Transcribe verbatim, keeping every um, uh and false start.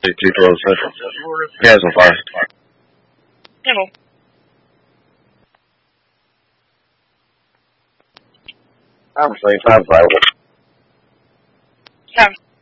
Two twelve Central. Gas on fire. Hello. I'm saying time fire. Time.